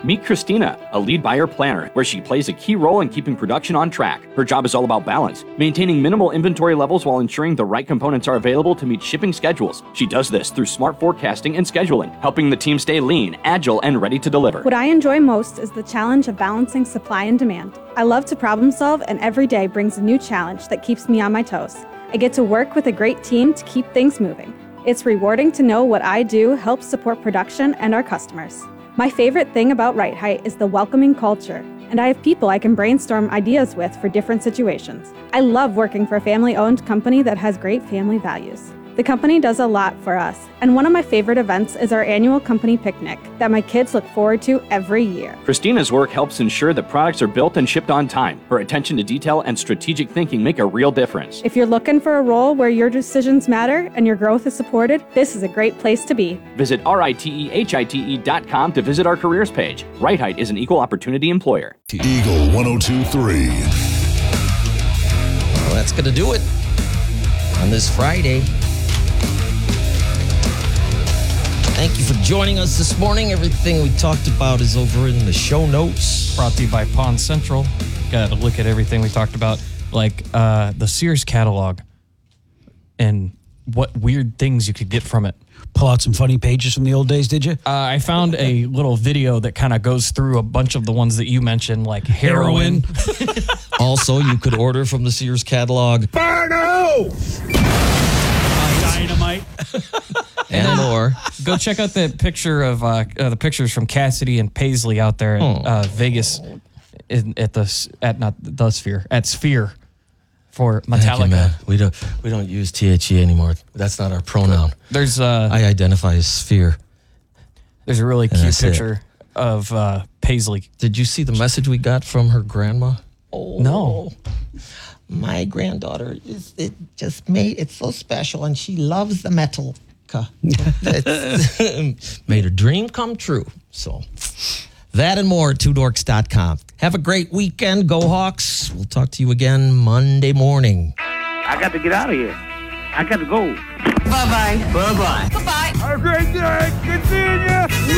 Meet Christina, a lead buyer planner, where she plays a key role in keeping production on track. Her job is all about balance, maintaining minimal inventory levels while ensuring the right components are available to meet shipping schedules. She does this through smart forecasting and scheduling, helping the team stay lean, agile, and ready to deliver. What I enjoy most is the challenge of balancing supply and demand. I love to problem solve, and every day brings a new challenge that keeps me on my toes. I get to work with a great team to keep things moving. It's rewarding to know what I do helps support production and our customers. My favorite thing about Right Height is the welcoming culture, and I have people I can brainstorm ideas with for different situations. I love working for a family-owned company that has great family values. The company does a lot for us, and one of my favorite events is our annual company picnic that my kids look forward to every year. Christina's work helps ensure that products are built and shipped on time. Her attention to detail and strategic thinking make a real difference. If you're looking for a role where your decisions matter and your growth is supported, this is a great place to be. Visit RITEHITE.com to visit our careers page. Right Height is an equal opportunity employer. Eagle 102.3. Well, that's going to do it on this Friday. Thank you for joining us this morning. Everything we talked about is over in the show notes. Brought to you by Pawn Central. Got to look at everything we talked about, like the Sears catalog and what weird things you could get from it. Pull out some funny pages from the old days, did you? I found a little video that kind of goes through a bunch of the ones that you mentioned, like heroin. Also, you could order from the Sears catalog. Barno! Dynamite. And more. Go check out the picture of the pictures from Cassidy and Paisley out there in Vegas at Sphere for Metallica. Thank you, man. We don't use THE anymore. That's not our pronoun. There's I identify as Sphere. There's a really cute picture of Paisley. Did you see the message we got from her grandma? Oh, no. My granddaughter it's so special, and she loves the metal. Made a dream come true. So that and more at twodorks.com. Have a great weekend. Go Hawks. We'll talk to you again Monday morning. I got to get out of here. I got to go. Bye-bye. Bye-bye. Bye-bye. Have a great day. Good seeing you.